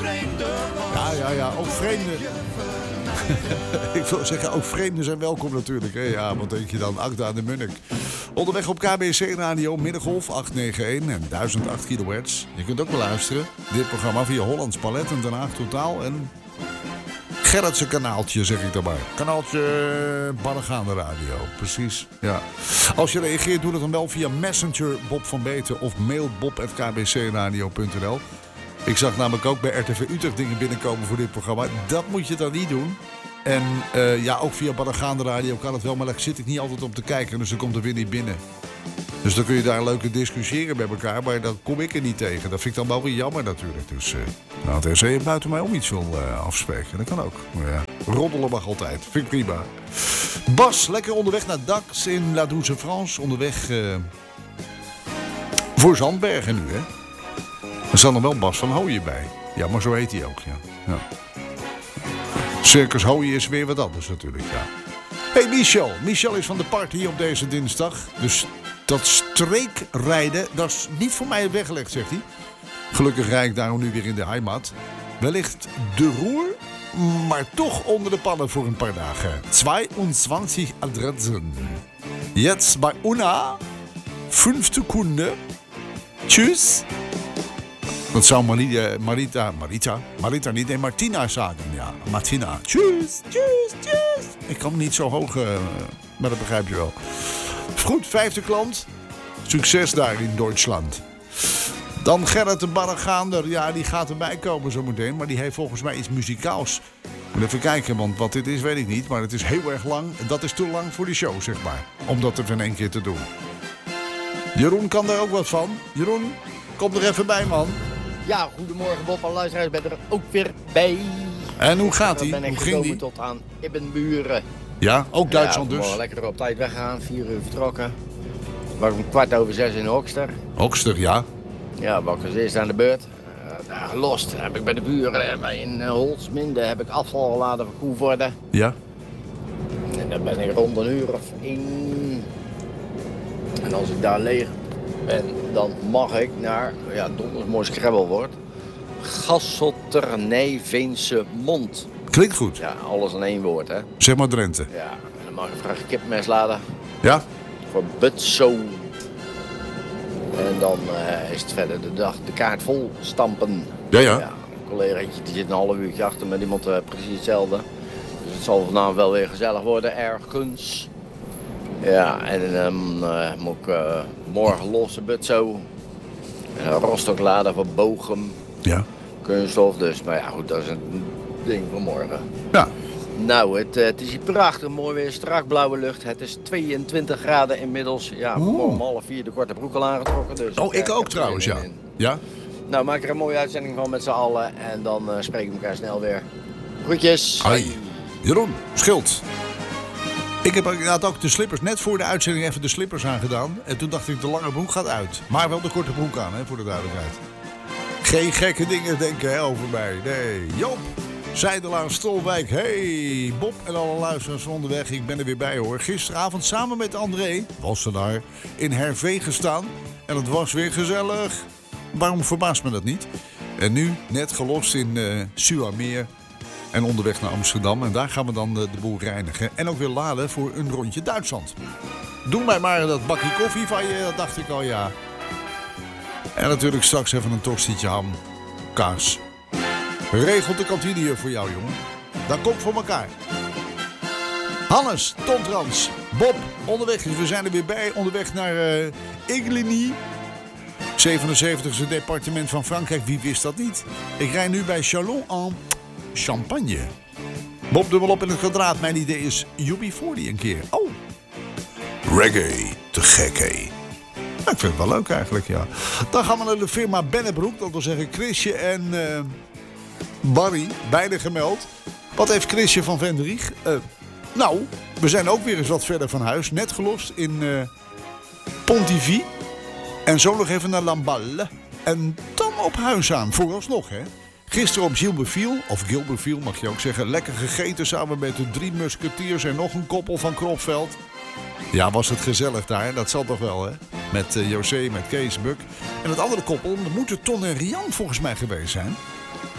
Ja, ook vreemden. Ik wil zeggen, ook vreemden zijn welkom natuurlijk. Hè? Ja, wat denk je dan? Agda de Munnik. Onderweg op KBC Radio, Middengolf 891 en 1008 kHz. Je kunt ook beluisteren. Dit programma via Hollands Palet en Den Haag Totaal. En Gerritse kanaaltje, zeg ik dan maar. Kanaaltje Barregaande Radio, precies. Ja. Als je reageert, doe dat dan wel via Messenger Bob van Beten of mail bob@kbcradio.nl. Ik zag namelijk ook bij RTV Utrecht dingen binnenkomen voor dit programma. Dat moet je dan niet doen. En ook via Barregaande Radio kan het wel, maar daar zit ik niet altijd op te kijken. Dus dan komt er weer niet binnen. Dus dan kun je daar leuke discussiëren met elkaar. Maar dan kom ik er niet tegen. Dat vind ik dan wel weer jammer natuurlijk. Dus het RC buiten mij om iets wil afspreken. Dat kan ook. Maar ja, roddelen mag altijd. Vind ik prima. Bas, lekker onderweg naar Dax in La Douce France. Onderweg voor Zandbergen nu, hè. Er staat nog wel Bas van Hooyen bij. Ja, maar zo heet hij ook, ja. Circus Hooyen is weer wat anders natuurlijk, ja. Hey, Michel. Michel is van de party op deze dinsdag. Dus dat streekrijden, dat is niet voor mij weggelegd, zegt hij. Gelukkig rijd ik daarom nu weer in de heimat. Wellicht de roer, maar toch onder de pannen voor een paar dagen. 22 adressen. Jetzt bij Una. 5 seconden. Tschüss. Dat zou Marita niet, nee, Martina zeggen. Ja, Martina. Tschüss, tschüss, tschüss. Ik kan niet zo hoog, maar dat begrijp je wel. Goed, 5e klant. Succes daar in Duitsland. Dan Gerrit de Barregaander. Ja, die gaat erbij komen zometeen. Maar die heeft volgens mij iets muzikaals. Moet even kijken, want wat dit is weet ik niet. Maar het is heel erg lang. Dat is te lang voor de show, zeg maar. Om dat even in één keer te doen. Jeroen kan daar ook wat van. Jeroen, kom er even bij, man. Ja, goedemorgen Bob en luisteraars, ben er ook weer bij. En hoe gaat hij? Ben ik gekomen tot aan Ibbenburen. Ja, ook Duitsland dus. Lekker op tijd weggaan, 4 uur vertrokken. Was om 5:15 in Hoogster. Hoogster, ja. Ja, was als eerste aan de beurt. Daar gelost heb ik bij de buren bij in Holsminde heb ik afval geladen van Koevoorde. Ja. En dan ben ik rond 1 uur of 1. En als ik daar leeg ben, dan mag ik naar, ja, donders mooi scrabbelwoord. Gasselternij-Veense Mond. Klinkt goed. Ja, alles in één woord, hè. Zeg maar Drenthe. Ja, en dan mag ik een vraagje kippenmes laden. Ja? Voor Butso. En dan is het verder de kaart vol stampen. Ja. Ja, een collegaatje die zit een half uurtje achter met iemand precies hetzelfde. Dus het zal vanavond wel weer gezellig worden, ergens. Ja, en dan moet ik morgen losse Butso. Rostock laden voor Bochum. Ja. Kunststof dus. Maar ja, goed, dat is een ding van morgen. Ja. Nou, het is hier prachtig mooi weer. Strak blauwe lucht. Het is 22 graden inmiddels. Ja, vanmorgen om 3:30 de korte broek al aangetrokken. Dus ik ook trouwens, ja. Ja? Nou, maak er een mooie uitzending van met z'n allen. En dan spreken we elkaar snel weer. Groetjes. Hoi. Jeroen, Schild. Ik heb inderdaad ook de slippers, net voor de uitzending even de slippers aangedaan. En toen dacht ik, de lange broek gaat uit. Maar wel de korte broek aan, hè, voor de duidelijkheid. Geen gekke dingen denken, hè, over mij. Nee. Joop, Zijdelaar, Stolwijk. Hey, Bob en alle luisteraars van onderweg. Ik ben er weer bij, hoor. Gisteravond samen met André, was ze daar, in Hervé gestaan. En het was weer gezellig. Waarom verbaast me dat niet? En nu, net gelost in Suameer. En onderweg naar Amsterdam. En daar gaan we dan de boel reinigen. En ook weer laden voor een rondje Duitsland. Doe mij maar dat bakje koffie van je. Dat dacht ik al, ja. En natuurlijk straks even een tostietje ham. Kaas. Regelt de kantine hier voor jou, jongen. Dat komt voor elkaar. Hannes, Tontrans, Bob, onderweg. We zijn er weer bij. Onderweg naar Igligny. 77e departement van Frankrijk. Wie wist dat niet? Ik rij nu bij Chalon en Champagne. Bob dubbel op in het kwadraat. Mijn idee is UB40 een keer. Oh. Reggae. Te gek, hé. Nou, ik vind het wel leuk eigenlijk, ja. Dan gaan we naar de firma Bennebroek. Dat wil zeggen Chrisje en Barry. Beide gemeld. Wat heeft Chrisje van Vendrieg? Nou, we zijn ook weer eens wat verder van huis. Net gelost in Pontivy. En zo nog even naar Lamballe. En dan op huis aan. Vooralsnog, hè. Gisteren op Gilberville, of Gilberville mag je ook zeggen, lekker gegeten samen met de 3 musketiers en nog een koppel van Kropveld. Ja, was het gezellig daar, dat zal toch wel, hè? Met José, met Kees, Buk. En het andere koppel, dat moeten Ton en Rian volgens mij geweest zijn.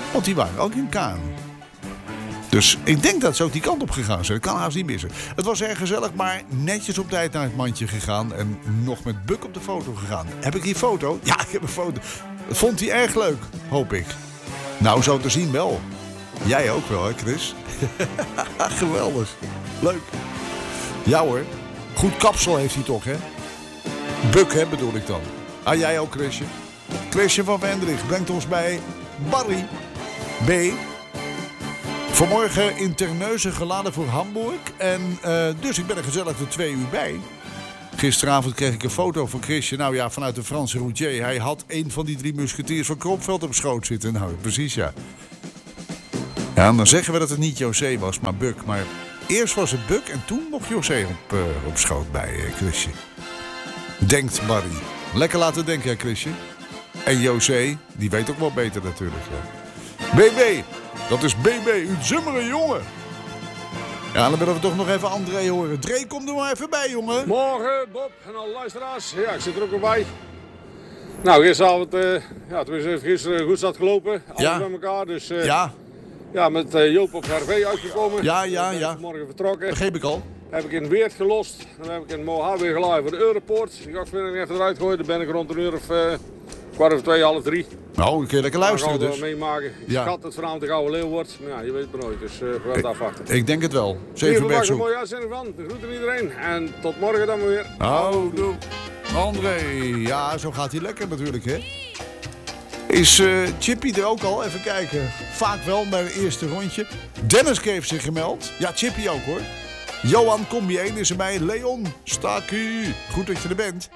Want die waren ook in Kaan. Dus ik denk dat ze ook die kant op gegaan zijn. Dat kan haast niet missen. Het was erg gezellig, maar netjes op tijd naar het mandje gegaan. En nog met Buck op de foto gegaan. Heb ik die foto? Ja, ik heb een foto. Dat vond hij erg leuk, hoop ik. Nou, zo te zien wel. Jij ook wel, hè, Chris? Geweldig. Leuk. Ja hoor. Goed kapsel heeft hij toch, hè? Buck, hè, bedoel ik dan. Ah, jij ook, Chrisje? Chrisje van Wendrich brengt ons bij Barry B. Vanmorgen in Terneuzen geladen voor Hamburg. En dus ik ben er gezellig er 2 uur bij. Gisteravond kreeg ik een foto van Chrisje. Nou ja, vanuit de Franse routier. Hij had een van die 3 musketiers van Kropveld op schoot zitten. Nou, precies ja. Ja, en dan zeggen we dat het niet José was, maar Buck. Maar eerst was het Buck en toen nog José op schoot bij Chrisje. Denkt Barry. Lekker laten denken, hè, Chrisje. En José, die weet ook wel beter natuurlijk. Ja. BB, dat is BB, u zummere jongen. Ja, dan willen we toch nog even André horen. Dree, kom er maar even bij, jongen. Morgen, Bob en alle luisteraars. Ja, ik zit er ook weer bij. Nou, gisteravond, gisteren goed zat gelopen. Alles bij elkaar, dus... Ja, met Joop op Hervé uitgekomen. Ja. Morgen vertrokken. Begreep ik al. Heb ik in Weert gelost. Dan heb ik in Mojave geladen voor de Europoort. Ik dacht vanmiddag even eruit gooien. Dan ben ik rond 1 uur of 2:45. Nou, dan kun je lekker luisteren dus. dus. Meemaken. Ik schat dat vanavond de Gouden Leeuw wordt. Maar ja, je weet het maar nooit. Dus we gaan het afwachten. Ik denk het wel. Hier Zevenbergse verwacht een mooie uitzending van. De groeten iedereen. En tot morgen dan weer. Nou, doe. André. Ja, zo gaat hij lekker natuurlijk, hè. Is Chippy er ook al? Even kijken. Vaak wel bij het eerste rondje. Dennis heeft zich gemeld. Ja, Chippy ook hoor. Johan Combi 1 is erbij. Leon Staki. Goed dat je er bent.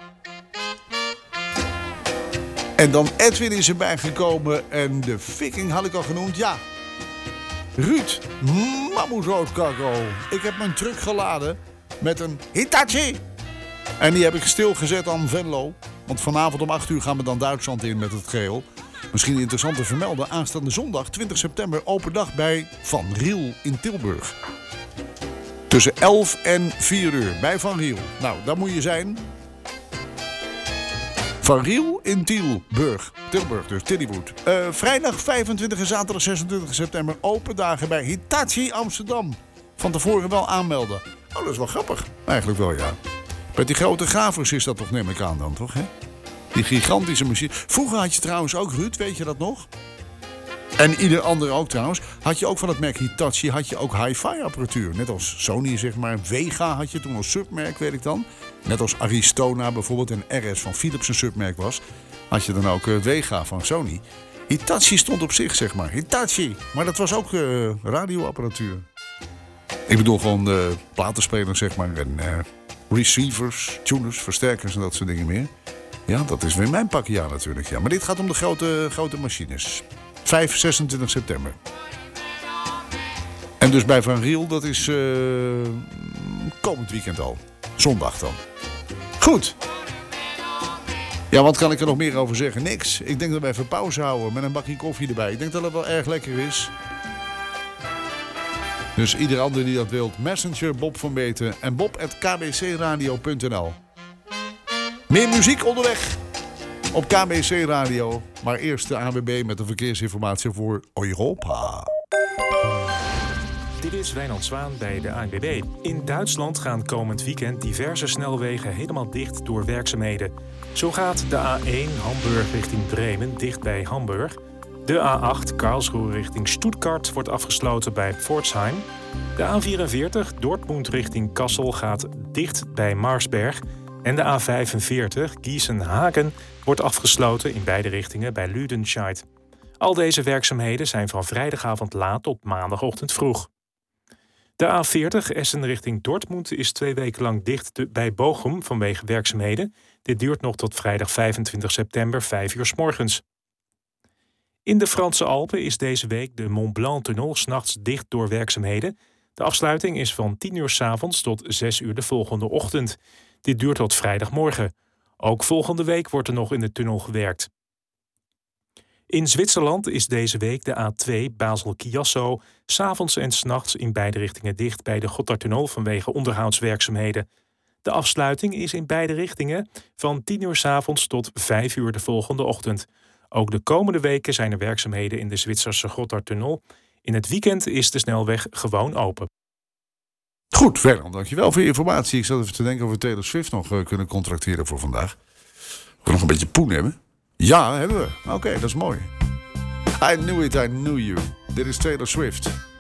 En dan Edwin is erbij gekomen. En de Viking had ik al genoemd. Ja. Ruud. Mammoetroodkakko. Ik heb mijn truck geladen met een Hitachi. En die heb ik stilgezet aan Venlo. Want vanavond om 8 uur gaan we dan Duitsland in met het geel. Misschien interessant te vermelden. Aanstaande zondag 20 september open dag bij Van Riel in Tilburg. Tussen 11 en 4 uur bij Van Riel. Nou, daar moet je zijn. Van Riel in Tilburg. Tilburg dus, Tillywood. Vrijdag 25 en zaterdag 26 september open dagen bij Hitachi Amsterdam. Van tevoren wel aanmelden. Oh, dat is wel grappig. Eigenlijk wel, ja. Met die grote gravers is dat toch, neem ik aan dan, toch, hè? Die gigantische machine. Vroeger had je trouwens ook, Ruud, weet je dat nog? En ieder ander ook trouwens. Had je ook van het merk Hitachi, had je ook hi-fi apparatuur. Net als Sony, zeg maar. Vega had je toen als submerk, weet ik dan. Net als Aristona bijvoorbeeld en RS van Philips een submerk was. Had je dan ook Vega van Sony. Hitachi stond op zich, zeg maar. Hitachi. Maar dat was ook radioapparatuur. Ik bedoel gewoon platenspelers, zeg maar. En receivers, tuners, versterkers en dat soort dingen meer. Ja, dat is weer mijn pakje aan natuurlijk. Ja. Maar dit gaat om de grote machines. 26 september. En dus bij Van Riel, dat is komend weekend al. Zondag dan. Goed. Ja, wat kan ik er nog meer over zeggen? Niks. Ik denk dat we even pauze houden met een bakje koffie erbij. Ik denk dat het wel erg lekker is. Dus ieder ander die dat wilt, Messenger, Bob van Beten en bob@kbcradio.nl. Meer muziek onderweg op KBC Radio. Maar eerst de ANWB met de verkeersinformatie voor Europa. Dit is Wijnand Zwaan bij de ANWB. In Duitsland gaan komend weekend diverse snelwegen helemaal dicht door werkzaamheden. Zo gaat de A1 Hamburg richting Bremen dicht bij Hamburg. De A8 Karlsruhe richting Stuttgart wordt afgesloten bij Pforzheim. De A44 Dortmund richting Kassel gaat dicht bij Marsberg. En de A45 Gießen-Hagen wordt afgesloten in beide richtingen bij Lüdenscheid. Al deze werkzaamheden zijn van vrijdagavond laat tot maandagochtend vroeg. De A40 Essen richting Dortmund is 2 weken lang dicht bij Bochum vanwege werkzaamheden. Dit duurt nog tot vrijdag 25 september 5 uur 's morgens. In de Franse Alpen is deze week de Mont Blanc-tunnel 's nachts dicht door werkzaamheden. De afsluiting is van 10 uur 's avonds tot 6 uur de volgende ochtend. Dit duurt tot vrijdagmorgen. Ook volgende week wordt er nog in de tunnel gewerkt. In Zwitserland is deze week de A2 Basel-Chiasso 's avonds en 's nachts in beide richtingen dicht bij de Gotthardtunnel vanwege onderhoudswerkzaamheden. De afsluiting is in beide richtingen van 10 uur 's avonds tot 5 uur de volgende ochtend. Ook de komende weken zijn er werkzaamheden in de Zwitserse Gotthardtunnel. In het weekend is de snelweg gewoon open. Goed, Fernand, dankjewel voor je informatie. Ik zat even te denken of we Taylor Swift nog kunnen contracteren voor vandaag. We nog een beetje poen hebben. Ja, hebben we. Oké, dat is mooi. I knew it, I knew you. Dit is Taylor Swift.